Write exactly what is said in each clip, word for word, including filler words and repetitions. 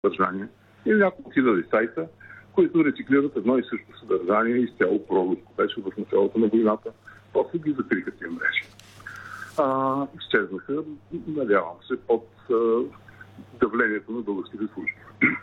съдържание или няколко хиляди сайта, които рециклират едно и също съдържание изцяло проруско. Беше в началото на войната. После ги закриха тия мрежи. А, изчезнаха, надявам се, под а, давлението на българските служби.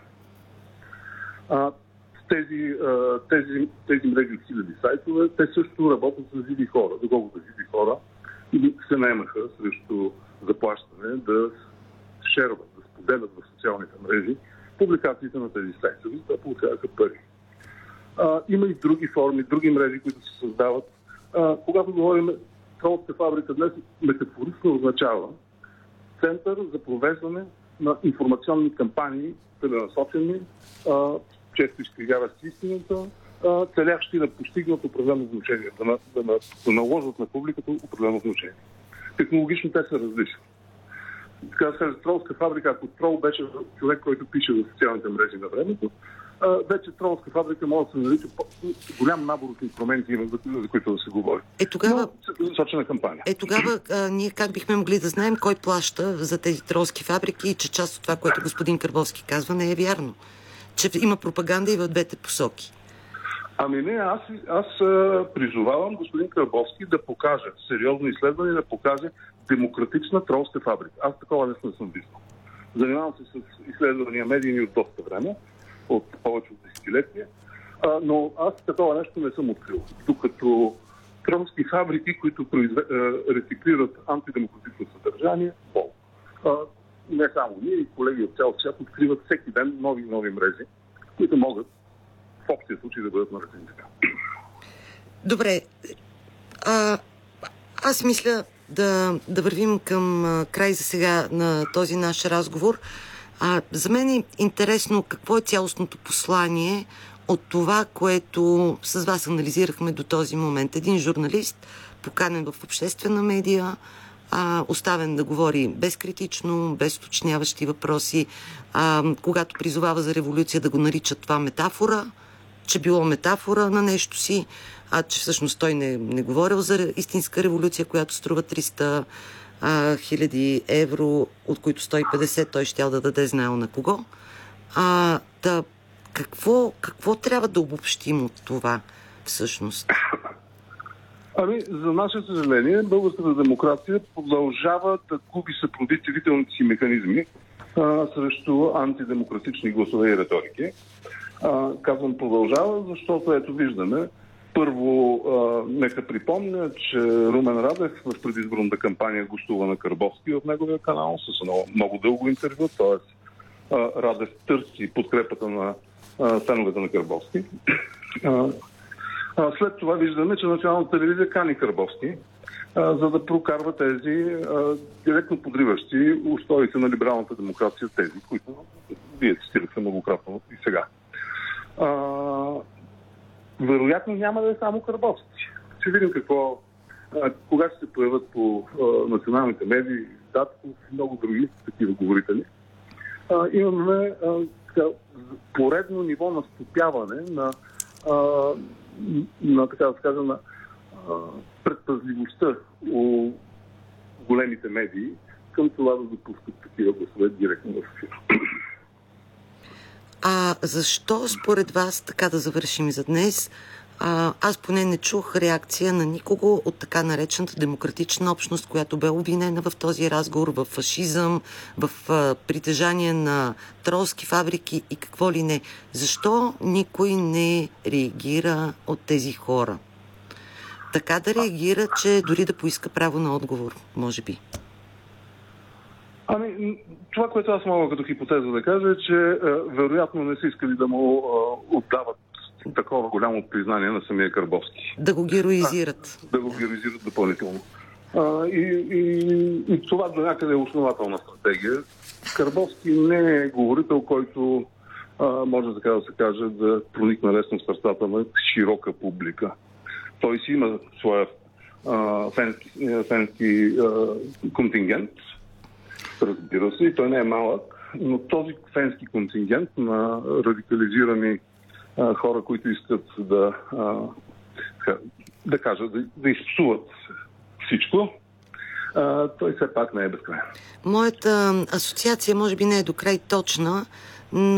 А, тези, а, тези, тези мрежи от хиляди сайтове, те също работят за живи хора, за колкото живи хора, и се наемаха срещу заплащане да шерват, да споделят в социалните мрежи публикациите на тези сайтове, да получаваха пари. А, има и други форми, други мрежи, които се създават. А, когато говорим тролска фабрика днес, метафорично означава център за провеждане на информационни кампании, целенасочени, а, често изкривяващи истината, а, целящи да постигнат определено значение, да, на, да, на, да наложат на публиката определено значение. Технологично те са различни. Така да се тролска фабрика, ако трол беше човек, който пише в социалните мрежи на времето, вече тролска фабрика може да се нарича голям набор от инструменти, за, за които да се говори. Е, тогава... насочена кампания. Е, тогава а, ние как бихме могли да знаем кой плаща за тези тролски фабрики и че част от това, което господин Карбовски казва, не е вярно? Че има пропаганда и в двете посоки. Ами не, аз, аз а, призовавам господин Карбовски да покаже сериозно изследване, да покаже демократична тролска фабрика. Аз такова не съм виждал. Занимавам се с изследвания медийни от доста време, от повече от десетилетия, а, но аз такова нещо не съм открил. Докато тролски фабрики, които произве... рециклират антидемократично съдържание, пол. А, не само ние, и колеги от цял свят откриват всеки ден нови и нови мрежи, които могат в общия случай да бъдат наречени така. Добре. А, аз мисля да, да вървим към а, край за сега на този наш разговор. А, за мен е интересно какво е цялостното послание от това, което с вас анализирахме до този момент. Един журналист, поканен в обществена медия, а, оставен да говори безкритично, без уточняващи въпроси, а, когато призовава за революция да го нарича това метафора, че било метафора на нещо си, а че всъщност той не, не говорил за истинска революция, която струва триста хиляди евро, от които сто и петдесет той щял да даде знаел на кого. А, да, какво, какво трябва да обобщим от това всъщност? Ами, за наше съжаление, българската демокрация продължава да губи съпротивителните си механизми а, срещу антидемократични гласове и риторики. А, казвам продължава, защото ето виждаме. Първо, а, нека припомня, че Румен Радев в предизборната кампания гостува на Карбовски в неговия канал с едно много дълго интервю, т.е. Радев търси подкрепата на феновете на Карбовски. А, а, след това виждаме, че Националната телевизия кани Карбовски, а, за да прокарва тези а, директно подриващи устоите на либералната демокрация, тези, които вие цитирахте многократно и сега. А, вероятно няма да е само Карбовски. Ще видим какво, а, кога ще се появят по а, националните медии, Татков и много други такива говорители. А, имаме а, така, поредно ниво на стопяване на, а, на така да скажа, на а, предпазливостта у големите медии към това да допускат такива гласове директно в ефир. А защо според вас, така да завършим за днес, а, аз поне не чух реакция на никого от така наречената демократична общност, която бе обвинена в този разговор, в фашизъм, в а, притежание на тролски фабрики и какво ли не. Защо никой не реагира от тези хора? Така да реагира, че дори да поиска право на отговор, може би. Ами, това, което аз мога като хипотеза да кажа е, че е, вероятно не са искали да му е, отдават такова голямо признание на самия Карбовски. Да го героизират. А, да го героизират допълнително. А, и, и, и това до някъде е основателна стратегия. Карбовски не е говорител, който а, може така да се каже да проникне лесно в сърцата на широка публика. Той си има своя а, фенски, фенски а, контингент, разбира се, и той не е малък, но този фенски контингент на радикализирани а, хора, които искат да, а, да кажат, да, да изпсуват всичко, а, той все пак не е безкрайен. Моята асоциация може би не е до край точна, но